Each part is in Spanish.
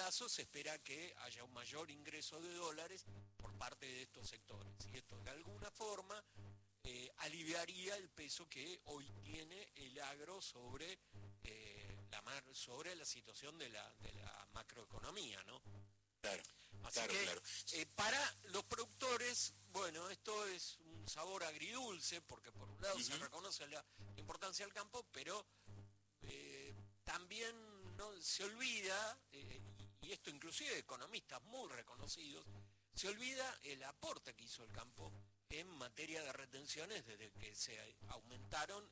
plazo se espera que haya un mayor ingreso de dólares por parte de estos sectores. Y esto de alguna forma aliviaría el peso que hoy tiene el agro sobre, sobre la situación de la macroeconomía, ¿no? Claro, Así claro, que claro. para los productores, bueno, esto es un sabor agridulce, porque por un lado se Ujú. reconoce la importancia del campo, pero también no se olvida, y esto inclusive economistas muy reconocidos, se olvida el aporte que hizo el campo en materia de retenciones desde que se aumentaron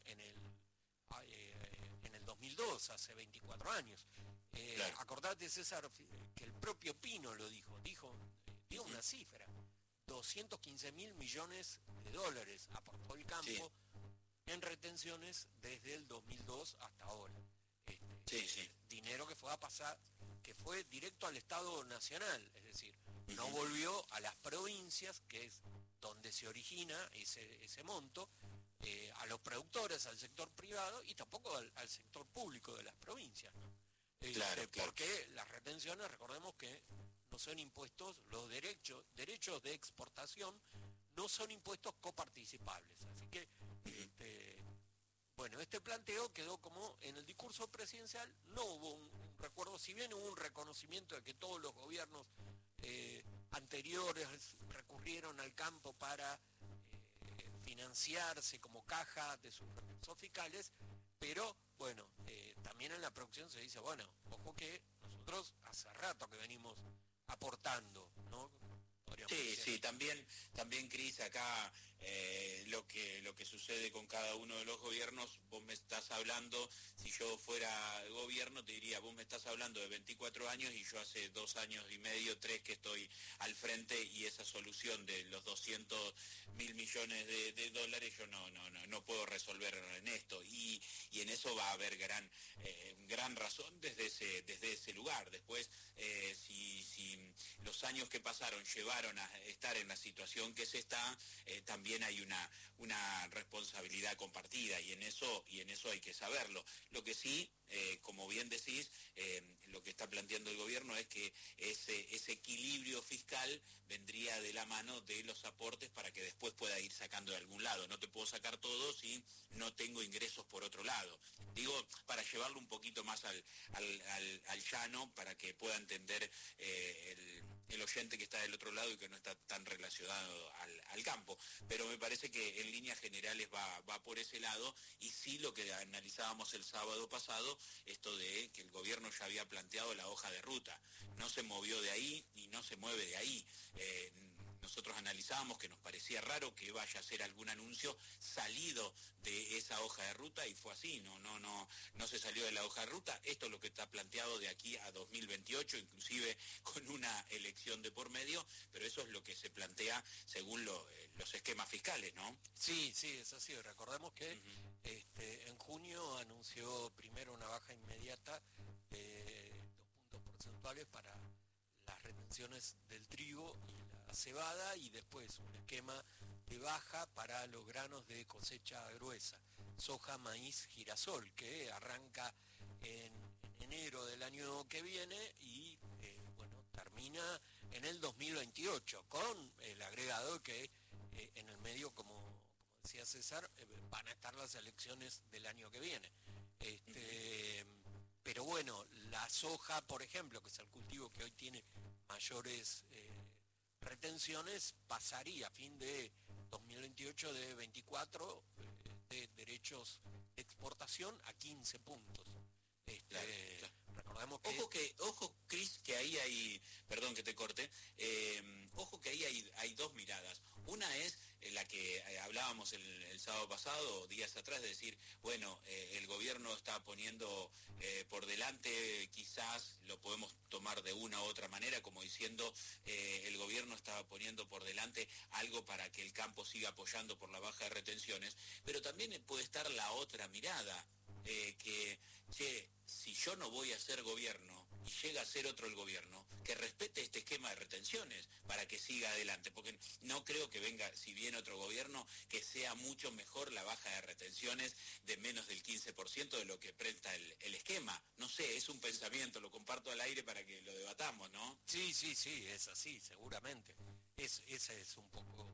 en el 2002, hace 24 años. Claro. Acordate, César, que el propio Pino lo dio Ujú. una cifra, 215 mil millones de dólares aportó el Sí, campo en retenciones desde el 2002 hasta ahora. sí, sí. Dinero que fue a pasar, que fue directo al Estado Nacional, es decir, no Ujú. volvió a las provincias, que es donde se origina ese monto, a los productores, al sector privado y tampoco al sector público de las provincias, ¿no? Claro, claro. Porque las retenciones, recordemos que no son impuestos, los derechos de exportación no son impuestos coparticipables. Así que, Ujú. bueno, este planteo quedó como en el discurso presidencial, no hubo un recuerdo, si bien hubo un reconocimiento de que todos los gobiernos anteriores recurrieron al campo para financiarse como caja de sus recursos fiscales, pero bueno, también en la producción se dice, bueno, ojo que nosotros hace rato que venimos aportando, ¿no? Podríamos Sí, decir. sí, también Cris, acá lo que sucede con cada uno de los gobiernos, vos me estás hablando, si yo fuera gobierno te diría, vos me estás hablando de 24 años y yo hace 2 años y medio, 3 que estoy al frente y esa solución de los 200.000 millones de dólares yo no puedo resolver en esto y en eso va a haber gran razón desde ese lugar. Después, si los años que pasaron llevaron a estar en la situación que se está, también hay una responsabilidad compartida y en eso hay que saberlo. Lo que sí, como bien decís, lo que está planteando el gobierno es que ese equilibrio fiscal vendría de la mano de los aportes para que después pueda ir sacando de algún lado. No te puedo sacar todo si no tengo ingresos por otro lado. Digo, para llevarlo un poquito más al llano, para que pueda entender el oyente que está del otro lado y que no está tan relacionado al campo. Pero me parece que en líneas generales va por ese lado y sí lo que analizábamos el sábado pasado, esto de que el gobierno ya había planteado la hoja de ruta. No se movió de ahí y no se mueve de ahí. Nosotros analizábamos que nos parecía raro que vaya a hacer algún anuncio salido de esa hoja de ruta y fue así, no se salió de la hoja de ruta. Esto es lo que está planteado de aquí a 2028, inclusive con una elección de por medio, pero eso es lo que se plantea según los esquemas fiscales, ¿no? Sí, sí, es así. Recordemos que Ujú. en junio anunció primero una baja inmediata de 2 puntos porcentuales para las retenciones del trigo y la cebada y después un esquema de baja para los granos de cosecha gruesa, soja, maíz, girasol, que arranca en enero del año que viene y bueno, termina en el 2028 con el agregado que en el medio, como decía César, van a estar las elecciones del año que viene. Ujú. Este, pero bueno, la soja, por ejemplo, que es el cultivo que hoy tiene mayores retenciones, pasaría a fin de 2028 de 24 de derechos de exportación a 15 puntos. Claro, claro. Recordemos que... Ojo, Cris, que ahí hay, perdón que te corte, ojo que ahí hay dos miradas. Una es la que hablábamos el sábado pasado, días atrás, de decir, bueno, el gobierno está poniendo por delante, quizás lo podemos tomar de una u otra manera, como diciendo, el gobierno estaba poniendo por delante algo para que el campo siga apoyando por la baja de retenciones, pero también puede estar la otra mirada, que, che, si yo no voy a ser gobierno y llega a ser otro el gobierno, que respete este esquema de retenciones para que siga adelante, porque no creo que venga, si viene otro gobierno, que sea mucho mejor la baja de retenciones de menos del 15% de lo que presta el esquema. No sé, es un pensamiento, lo comparto al aire para que lo debatamos, ¿no? Sí, es así, seguramente. Ese es un poco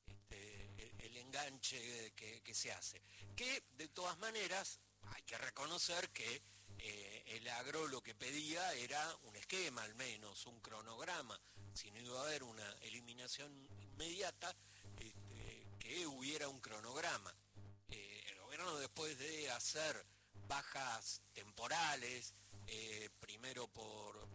el enganche que se hace. Que de todas maneras hay que reconocer que el agro lo que pedía era un esquema al menos, un cronograma. Si no iba a haber una eliminación inmediata, que hubiera un cronograma. El gobierno, después de hacer bajas temporales, primero por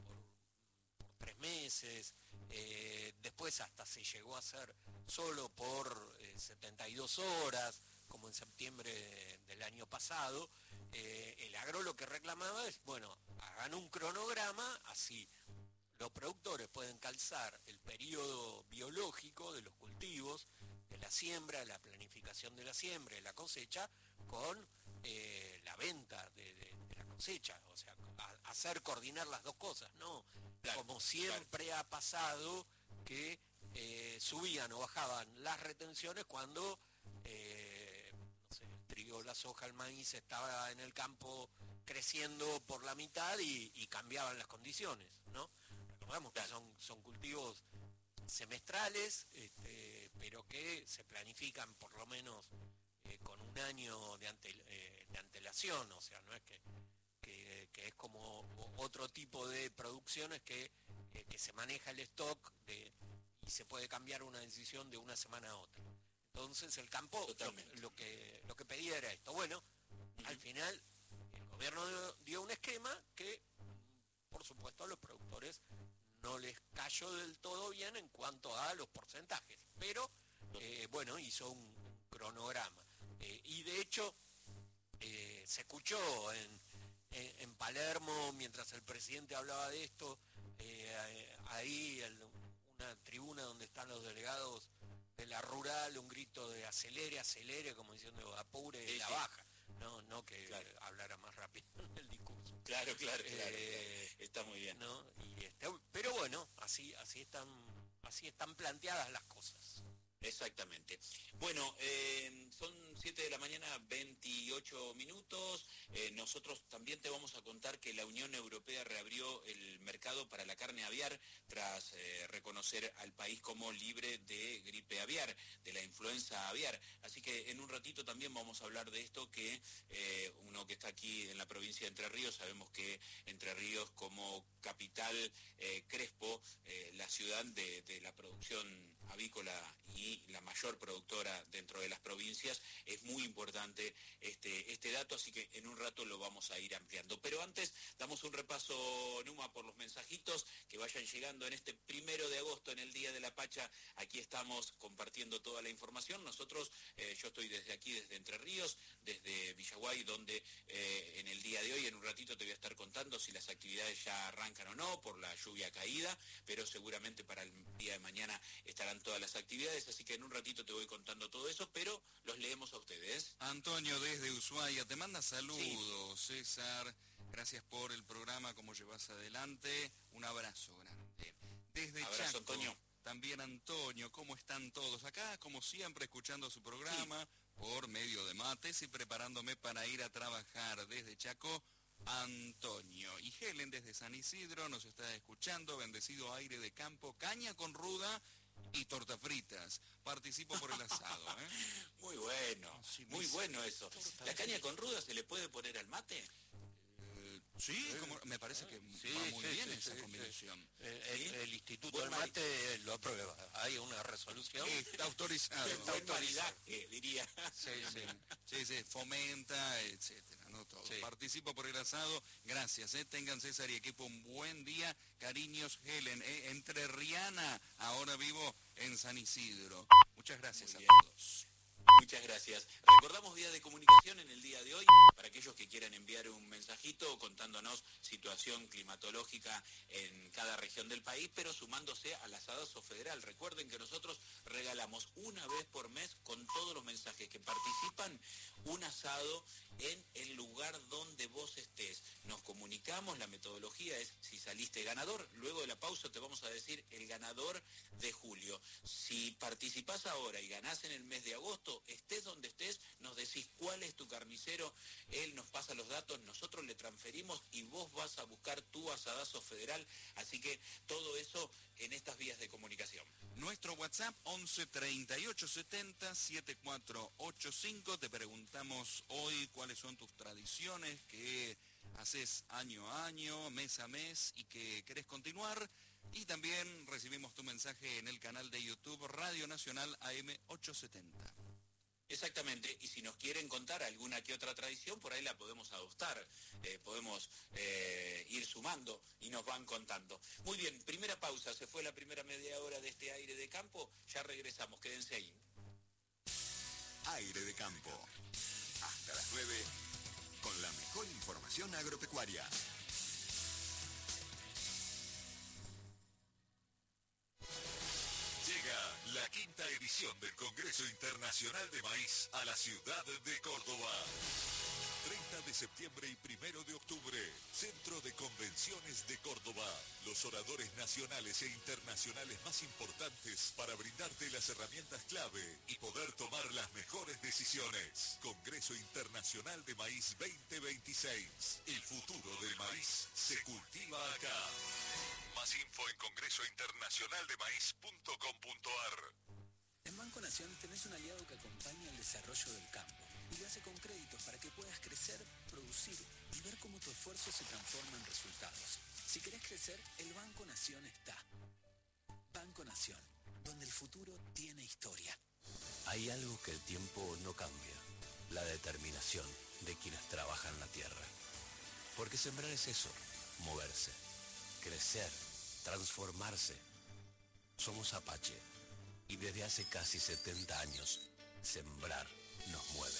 3 meses, después hasta se llegó a hacer solo por 72 horas, como en septiembre del año pasado. El agro lo que reclamaba es, bueno, hagan un cronograma, así los productores pueden calzar el periodo biológico de los cultivos, de la siembra, la planificación de la siembra y la cosecha, con la venta de la cosecha, o sea, hacer coordinar las dos cosas, ¿no? Claro, como siempre claro. Ha pasado que subían o bajaban las retenciones cuando no sé, el trigo, la soja, el maíz estaba en el campo creciendo por la mitad y cambiaban las condiciones, ¿no? Recordemos que son cultivos semestrales, pero que se planifican por lo menos con un año de antelación, o sea, no es que es como otro tipo de producciones que se maneja el stock y se puede cambiar una decisión de una semana a otra. Entonces el campo lo que pedía era esto. Bueno, al final el gobierno dio un esquema que, por supuesto, a los productores no les cayó del todo bien en cuanto a los porcentajes, pero bueno, hizo un cronograma. Y de hecho, se escuchó en Palermo, mientras el presidente hablaba de esto, ahí una tribuna donde están los delegados de la rural, un grito de acelere, acelere, como diciendo apure sí, la baja, no que claro. Hablara más rápido en el discurso. Claro, está muy bien. ¿No? Pero bueno, así están planteadas las cosas. Exactamente. Bueno, son 7 de la mañana, 28 minutos. Nosotros también te vamos a contar que la Unión Europea reabrió el mercado para la carne aviar tras reconocer al país como libre de gripe aviar, de la influenza aviar. Así que en un ratito también vamos a hablar de esto, que uno que está aquí en la provincia de Entre Ríos, sabemos que Entre Ríos como capital Crespo, la ciudad de la producción avícola y la mayor productora dentro de las provincias, es muy importante este dato, así que en un rato lo vamos a ir ampliando. Pero antes damos un repaso, Numa, por los mensajitos que vayan llegando en este 1 de agosto, en el Día de la Pacha. Aquí estamos compartiendo toda la información. Nosotros, yo estoy desde aquí, desde Entre Ríos, desde Villaguay, donde en el día de hoy, en un ratito te voy a estar contando si las actividades ya arrancan o no por la lluvia caída, pero seguramente para el día de mañana estarán todas las actividades, así que en un ratito te voy contando todo eso, pero los leemos a ustedes. Antonio desde Ushuaia te manda saludos, sí. César, gracias por el programa, cómo llevas adelante, un abrazo grande. Desde abrazo, Chaco, Antonio. También Antonio, ¿cómo están todos? Acá, como siempre, escuchando su programa sí. Por medio de mates y preparándome para ir a trabajar desde Chaco. Antonio y Helen desde San Isidro nos está escuchando, bendecido aire de campo, caña con ruda y tortas fritas. Participo por el asado, ¿eh? Muy bueno, sí, muy bueno eso. ¿La caña con ruda se le puede poner al mate? Sí, me parece que va muy bien esa combinación. El Instituto del Mate lo aprueba. Hay una resolución. Está autorizado. Buen maridaje, diría. Sí, fomenta, etcétera, no todo. Sí. Participo por el asado. Gracias, tengan César y equipo un buen día. Cariños, Helen, Entrerriana. Ahora vivo en San Isidro. Muchas gracias a todos. Muchas gracias. Recordamos vías de comunicación en el día de hoy para aquellos que quieran enviar un mensajito contándonos situación climatológica en cada región del país, pero sumándose al asadazo federal. Recuerden que nosotros regalamos una vez por mes con todos los mensajes que participan un asado en el lugar donde vos estés. Nos comunicamos, la metodología es si saliste ganador, luego de la pausa te vamos a decir el ganador de julio. Si participás ahora y ganás en el mes de agosto, estés donde estés, nos decís cuál es tu carnicero, él nos pasa los datos, nosotros le transferimos y vos vas a buscar tu asadazo federal, así que todo eso en estas vías de comunicación. Nuestro WhatsApp 11 38 70 7485. Te preguntamos hoy cuáles son tus tradiciones que haces año a año, mes a mes y que querés continuar. Y también recibimos tu mensaje en el canal de YouTube Radio Nacional AM 870. Exactamente, y si nos quieren contar alguna que otra tradición, por ahí la podemos adoptar, podemos ir sumando y nos van contando. Muy bien, primera pausa, se fue la primera media hora de este aire de campo, ya regresamos, quédense ahí. Aire de campo, hasta las 9, con la mejor información agropecuaria. La quinta edición del Congreso Internacional de Maíz a la ciudad de Córdoba. 30 de septiembre y 1 de octubre, Centro de Convenciones de Córdoba. Los oradores nacionales e internacionales más importantes para brindarte las herramientas clave y poder tomar las mejores decisiones. Congreso Internacional de Maíz 2026. El futuro del maíz se cultiva acá. Más info en congresointernacionaldemaíz.com.ar. En Banco Nación tenés un aliado que acompaña el desarrollo del campo y lo hace con créditos para que puedas crecer, producir y ver cómo tu esfuerzo se transforma en resultados. Si querés crecer, el Banco Nación está. Banco Nación, donde el futuro tiene historia. Hay algo que el tiempo no cambia, la determinación de quienes trabajan la tierra. Porque sembrar es eso, moverse, crecer, transformarse. Somos Apache y desde hace casi 70 años, sembrar nos mueve.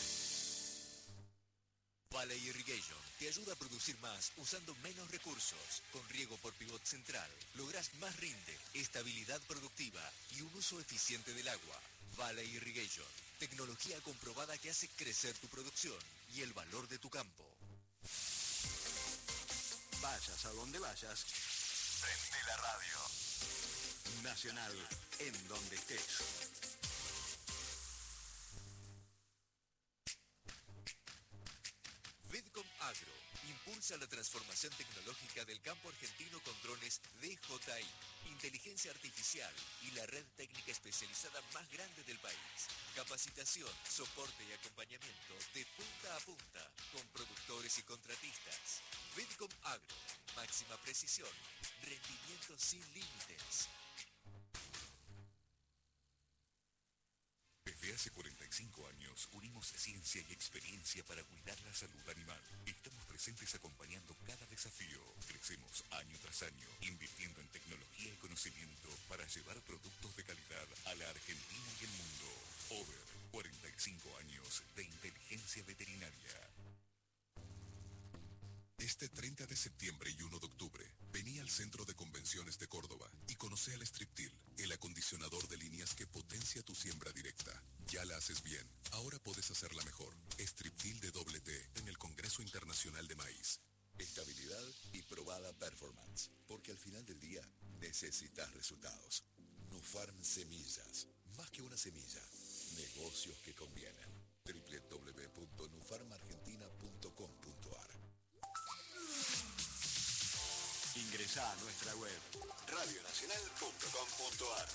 Valley Irrigation te ayuda a producir más usando menos recursos. Con riego por pivot central, lográs más rinde, estabilidad productiva y un uso eficiente del agua. Valley Irrigation, tecnología comprobada que hace crecer tu producción y el valor de tu campo. Vayas a donde vayas, prende la radio. Nacional, en donde estés. Vidcom Agro impulsa la transformación tecnológica del campo argentino con drones DJI, inteligencia artificial y la red técnica especializada más grande del país. Capacitación, soporte y acompañamiento de punta a punta con productores y contratistas. Vidcom Agro, máxima precisión, rendimiento sin límites. Desde hace 45 años unimos ciencia y experiencia para cuidar la salud animal. Estamos presentes acompañando cada desafío. Crecemos año tras año, invirtiendo en tecnología y conocimiento para llevar productos de calidad a la Argentina y el mundo. Over 45 años de inteligencia veterinaria. Este 30 de septiembre y 1 de octubre, vení al Centro de Convenciones de Córdoba y conoce al Striptil, el acondicionador de líneas que potencia tu siembra directa. Ya la haces bien, ahora podés hacerla mejor. Striptil de doble T en el Congreso Internacional de Maíz. Estabilidad y probada performance, porque al final del día necesitas resultados. Nufarm Semillas, más que una semilla, negocios que convienen. www.nufarmargentina.com.ar. Ingresá a nuestra web radionacional.com.ar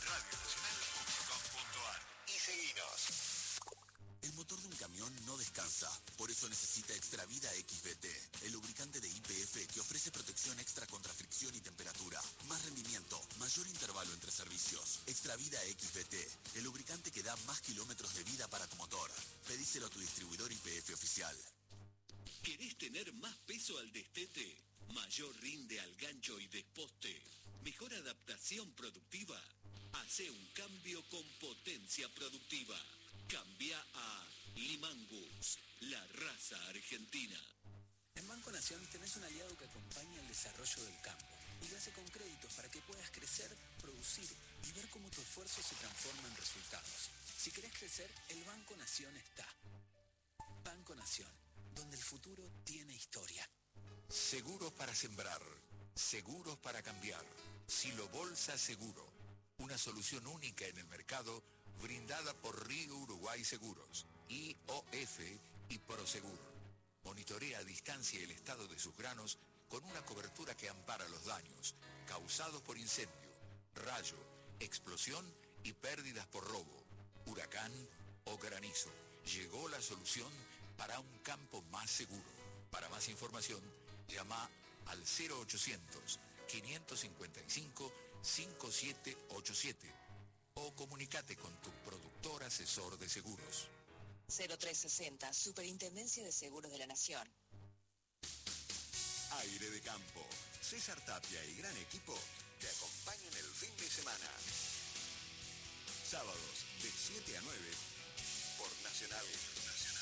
y seguinos. El motor de un camión no descansa, por eso necesita Extravida XBT, el lubricante de YPF que ofrece protección extra contra fricción y temperatura, más rendimiento, mayor intervalo entre servicios. Extravida XBT, el lubricante que da más kilómetros de vida para tu motor. Pedíselo a tu distribuidor YPF oficial. ¿Querés tener más peso al destete? ¿Mayor rinde al gancho y desposte? ¿Mejor adaptación productiva? Hacé un cambio con Potencia Productiva. Cambia a Limangus, la raza argentina. En Banco Nación tenés un aliado que acompaña el desarrollo del campo y lo hace con créditos para que puedas crecer, producir y ver cómo tu esfuerzo se transforma en resultados. Si querés crecer, el Banco Nación está. Banco Nación, donde el futuro tiene historia. Seguros para sembrar, seguros para cambiar. Silo Bolsa Seguro, una solución única en el mercado brindada por Río Uruguay Seguros, IOF y Prosegur. Monitorea a distancia el estado de sus granos con una cobertura que ampara los daños causados por incendio, rayo, explosión y pérdidas por robo, huracán o granizo. Llegó la solución para un campo más seguro. Para más información, llama al 0800-555-5787 o comunícate con tu productor asesor de seguros. 0360, Superintendencia de Seguros de la Nación. Aire de campo. César Tapia y gran equipo te acompañan el fin de semana. Sábados de 7 a 9 por Nacional